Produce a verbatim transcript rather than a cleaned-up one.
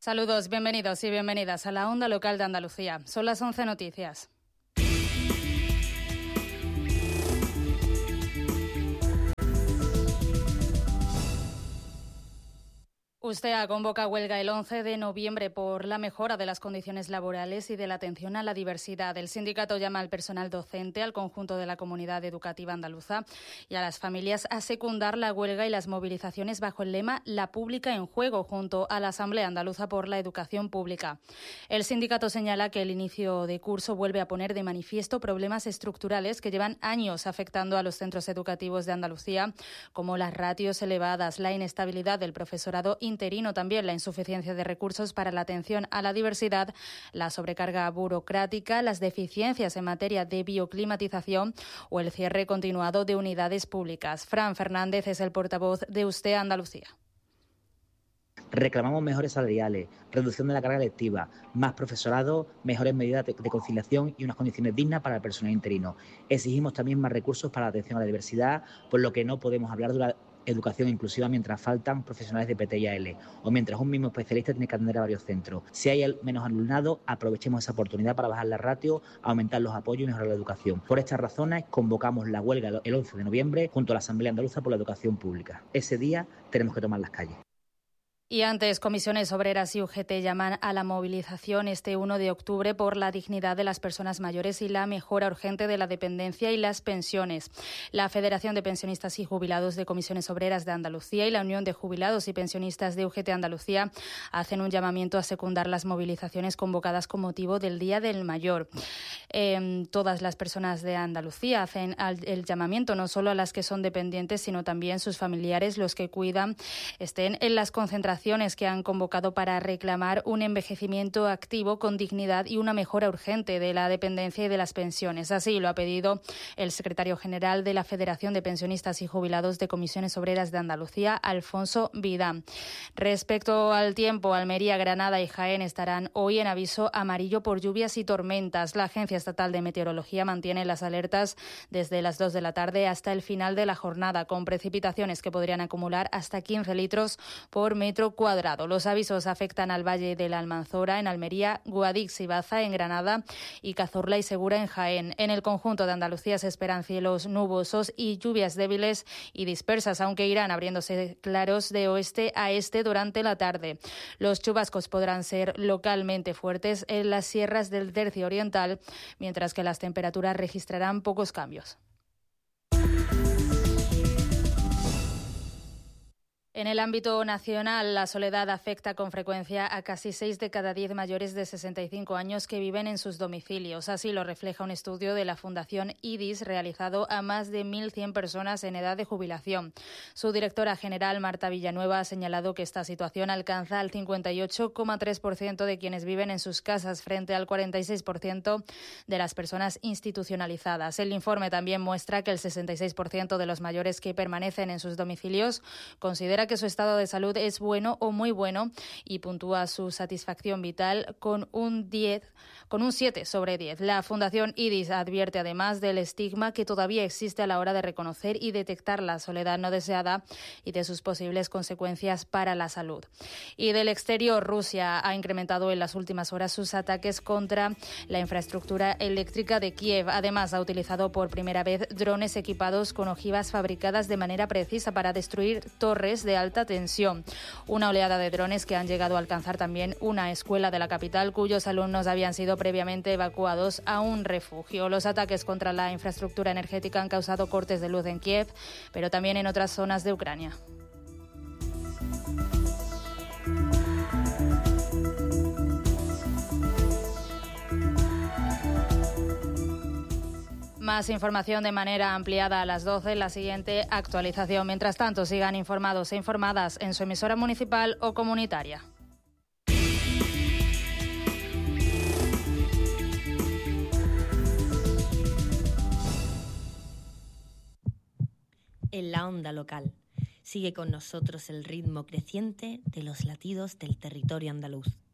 Saludos, bienvenidos y bienvenidas a la Onda Local de Andalucía. Son las once noticias. Ustea convoca huelga el once de noviembre por la mejora de las condiciones laborales y de la atención a la diversidad. El sindicato llama al personal docente, al conjunto de la comunidad educativa andaluza y a las familias a secundar la huelga y las movilizaciones bajo el lema La Pública en Juego, junto a la Asamblea Andaluza por la Educación Pública. El sindicato señala que el inicio de curso vuelve a poner de manifiesto problemas estructurales que llevan años afectando a los centros educativos de Andalucía, como las ratios elevadas, la inestabilidad del profesorado interino, también la insuficiencia de recursos para la atención a la diversidad, la sobrecarga burocrática, las deficiencias en materia de bioclimatización o el cierre continuado de unidades públicas. Fran Fernández es el portavoz de Ustea Andalucía. Reclamamos mejores salariales, reducción de la carga lectiva, más profesorado, mejores medidas de conciliación y unas condiciones dignas para el personal interino. Exigimos también más recursos para la atención a la diversidad, por lo que no podemos hablar de una educación inclusiva mientras faltan profesionales de P T y A L o mientras un mismo especialista tiene que atender a varios centros. Si hay menos alumnado, aprovechemos esa oportunidad para bajar la ratio, aumentar los apoyos y mejorar la educación. Por estas razones, convocamos la huelga el once de noviembre junto a la Asamblea Andaluza por la Educación Pública. Ese día tenemos que tomar las calles. Y antes, Comisiones Obreras y U G T llaman a la movilización este uno de octubre por la dignidad de las personas mayores y la mejora urgente de la dependencia y las pensiones. La Federación de Pensionistas y Jubilados de Comisiones Obreras de Andalucía y la Unión de Jubilados y Pensionistas de U G T Andalucía hacen un llamamiento a secundar las movilizaciones convocadas con motivo del Día del Mayor. Eh, todas las personas de Andalucía hacen el llamamiento, no solo a las que son dependientes, sino también sus familiares, los que cuidan, estén en las concentraciones que han convocado para reclamar un envejecimiento activo con dignidad y una mejora urgente de la dependencia y de las pensiones. Así lo ha pedido el secretario general de la Federación de Pensionistas y Jubilados de Comisiones Obreras de Andalucía, Alfonso Vidán. Respecto al tiempo, Almería, Granada y Jaén estarán hoy en aviso amarillo por lluvias y tormentas. La Agencia Estatal de Meteorología mantiene las alertas desde las dos de la tarde hasta el final de la jornada, con precipitaciones que podrían acumular hasta quince litros por metro cuadrado. Los avisos afectan al Valle de la Almanzora en Almería, Guadix y Baza en Granada y Cazorla y Segura en Jaén. En el conjunto de Andalucía se esperan cielos nubosos y lluvias débiles y dispersas, aunque irán abriéndose claros de oeste a este durante la tarde. Los chubascos podrán ser localmente fuertes en las sierras del tercio oriental, mientras que las temperaturas registrarán pocos cambios. En el ámbito nacional, la soledad afecta con frecuencia a casi seis de cada diez mayores de sesenta y cinco años que viven en sus domicilios. Así lo refleja un estudio de la Fundación IDIS realizado a más de mil cien personas en edad de jubilación. Su directora general, Marta Villanueva, ha señalado que esta situación alcanza al cincuenta y ocho coma tres por ciento de quienes viven en sus casas frente al cuarenta y seis por ciento de las personas institucionalizadas. El informe también muestra que el sesenta y seis por ciento de los mayores que permanecen en sus domicilios considera que su estado de salud es bueno o muy bueno y puntúa su satisfacción vital con un diez, con un siete sobre diez. La Fundación IDIS advierte además del estigma que todavía existe a la hora de reconocer y detectar la soledad no deseada y de sus posibles consecuencias para la salud. Y del exterior, Rusia ha incrementado en las últimas horas sus ataques contra la infraestructura eléctrica de Kiev. Además, ha utilizado por primera vez drones equipados con ojivas fabricadas de manera precisa para destruir torres de alta tensión. Una oleada de drones que han llegado a alcanzar también una escuela de la capital cuyos alumnos habían sido previamente evacuados a un refugio. Los ataques contra la infraestructura energética han causado cortes de luz en Kiev, pero también en otras zonas de Ucrania. Más información de manera ampliada a las doce en la siguiente actualización. Mientras tanto, sigan informados e informadas en su emisora municipal o comunitaria. En la onda local. Sigue con nosotros el ritmo creciente de los latidos del territorio andaluz.